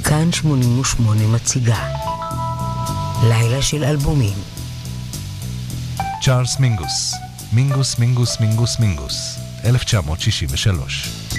כאן 88 מציגה לילה של אלבומים. צ'ארלס מינגוס, מינגוס, 1963.